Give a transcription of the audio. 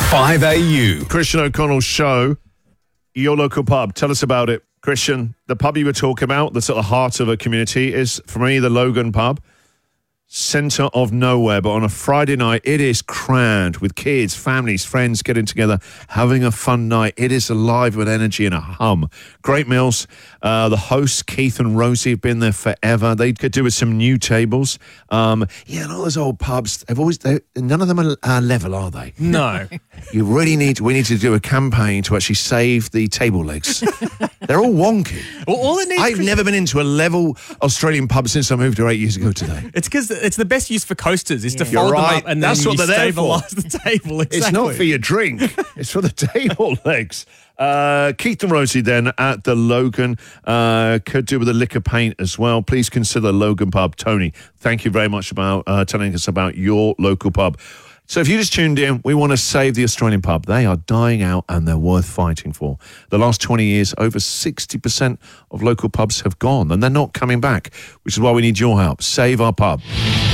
5AU. Christian O'Connell's show, your local pub. Tell us about it, Christian. The pub you were talking about, that's at the heart of a community, is, for me, the Logan pub. Centre of nowhere, but on a Friday night, it is crammed with kids, families, friends getting together, having a fun night. It is alive with energy and a hum. Great meals. The hosts, Keith and Rosie, have been there forever. They could do with some new tables. And all those old pubs, none of them are level, are they? No. We need to do a campaign to actually save the table legs. They're all wonky. Well, all it needs. I've never been into a level Australian pub since I moved here 8 years ago today. It's because it's the best use for coasters is to You're fold right. them up and That's then what you they're there for. stabilise the table. Exactly. It's not for your drink. It's for the table legs. Keith and Rosie then at the Logan. Could do with a lick of paint as well. Please consider Logan Pub. Tony, thank you very much about telling us about your local pub. So if you just tuned in, we want to save the Australian pub. They are dying out and they're worth fighting for. The last 20 years, over 60% of local pubs have gone and they're not coming back, which is why we need your help. Save our pub.